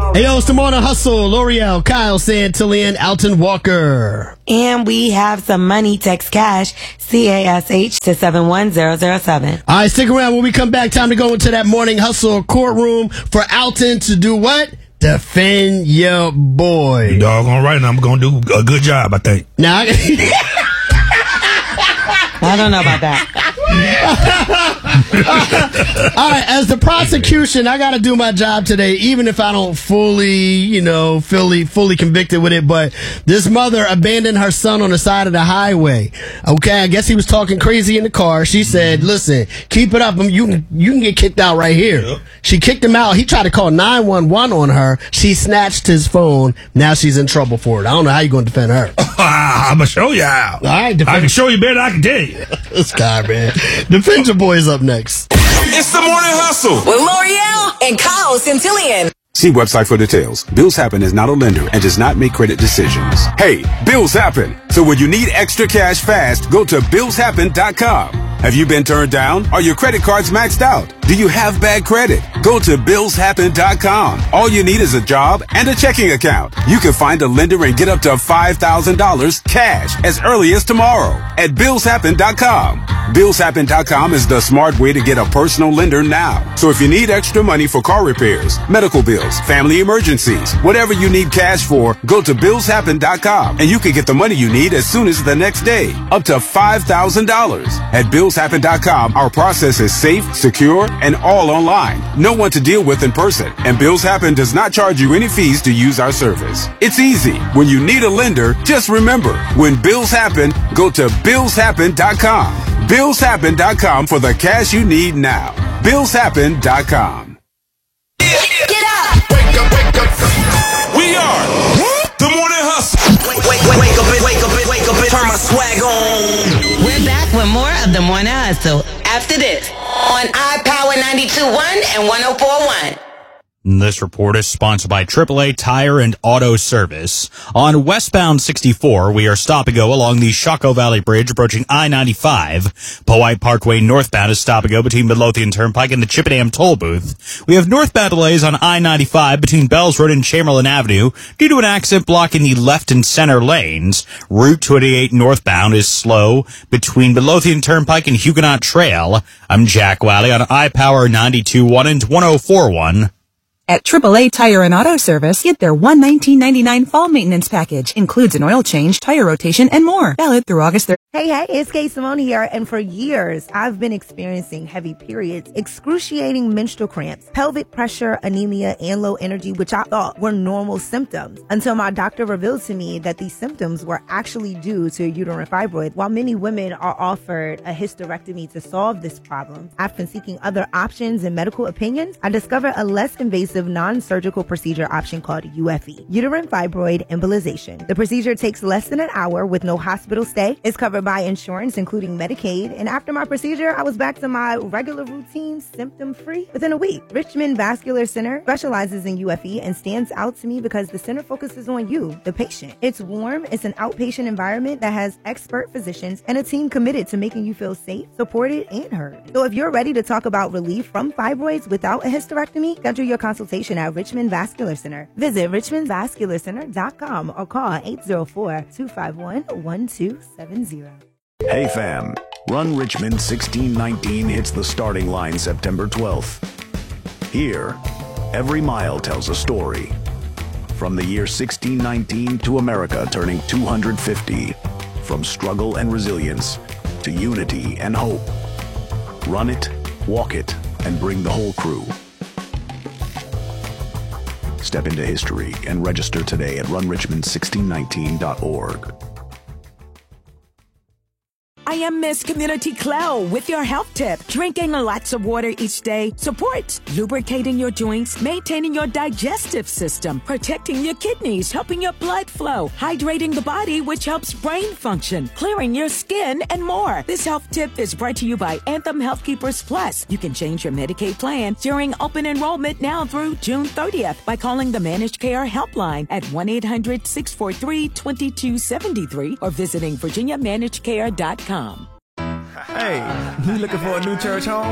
Hey, yo, it's the Morning Hustle. L'Oreal, Kyle Santillian, Alton Walker. And we have some money. Text cash, CASH to 71007. All right, stick around. When we come back, time to go into that Morning Hustle courtroom for Alton to do what? Defend your boy. You doggone right, and I'm going to do a good job, I think. Now, I don't know about that. all right, as the prosecution, I got to do my job today, even if I don't fully convicted with it. But this mother abandoned her son on the side of the highway. Okay, I guess he was talking crazy in the car. She said, listen, keep it up. You can get kicked out right here. Yep. She kicked him out. He tried to call 911 on her. She snatched his phone. Now she's in trouble for it. I don't know how you're going to defend her. I'm going to show you how. All right, I can show you better than I can tell you. This guy, man. Defend your boy is up next. It's the Morning Hustle with L'Oreal and Kyle Santillian. See website for details. Bills Happen is not a lender and does not make credit decisions. Hey, bills happen. So when you need extra cash fast, go to billshappen.com. Have you been turned down? Are your credit cards maxed out? Do you have bad credit? Go to billshappen.com. All you need is a job and a checking account. You can find a lender and get up to $5,000 cash as early as tomorrow at billshappen.com. Billshappen.com is the smart way to get a personal lender now. So if you need extra money for car repairs, medical bills, family emergencies, whatever you need cash for, go to billshappen.com and you can get the money you need as soon as the next day, up to $5,000. At billshappen.com, our process is safe, secure, and all online. No one to deal with in person, and Bills Happen does not charge you any fees to use our service. It's easy. When you need a lender, just remember, when bills happen, go to billshappen.com. Billshappen.com for the cash you need now. Billshappen.com. Get up! Wake up, wake up. We are the Morning Hustle. Wake up, turn my swag on. We're back with more of the Morning Hustle after this on iPower 92.1 and 104.1. This report is sponsored by AAA Tire and Auto Service. On westbound 64, we are stop and go along the Shockoe Valley Bridge approaching I-95. Powhite Parkway northbound is stop and go between Midlothian Turnpike and the Chippendam Toll Booth. We have northbound delays on I-95 between Bells Road and Chamberlain Avenue due to an accident blocking the left and center lanes. Route 28 northbound is slow between Midlothian Turnpike and Huguenot Trail. I'm Jack Wiley on iPower 92.1 and 104.1. At AAA Tire and Auto Service, get their $119.99 fall maintenance package. Includes an oil change, tire rotation, and more. Valid through August 3rd. Hey, it's Kay Simone here, and for years, I've been experiencing heavy periods, excruciating menstrual cramps, pelvic pressure, anemia, and low energy, which I thought were normal symptoms, until my doctor revealed to me that these symptoms were actually due to a uterine fibroid. While many women are offered a hysterectomy to solve this problem, after seeking other options and medical opinions, I discovered a less invasive non-surgical procedure option called UFE, uterine fibroid embolization. The procedure takes less than an hour with no hospital stay. It's covered by insurance, including Medicaid. And after my procedure, I was back to my regular routine, symptom-free, within a week. Richmond Vascular Center specializes in UFE and stands out to me because the center focuses on you, the patient. It's warm. It's an outpatient environment that has expert physicians and a team committed to making you feel safe, supported, and heard. So if you're ready to talk about relief from fibroids without a hysterectomy, schedule your consultation at Richmond Vascular Center. Visit richmondvascularcenter.com or call 804-251-1270. Hey fam, Run Richmond 1619 hits the starting line September 12th. Here, every mile tells a story. From the year 1619 to America turning 250. From struggle and resilience to unity and hope. Run it, walk it, and bring the whole crew. Step into history and register today at runrichmond1619.org. I am Miss Community Clow with your health tip. Drinking lots of water each day supports lubricating your joints, maintaining your digestive system, protecting your kidneys, helping your blood flow, hydrating the body, which helps brain function, clearing your skin, and more. This health tip is brought to you by Anthem Health Keepers Plus. You can change your Medicaid plan during open enrollment now through June 30th by calling the Managed Care Helpline at 1-800-643-2273 or visiting virginiamanagedcare.com. Hey, you looking for a new church home?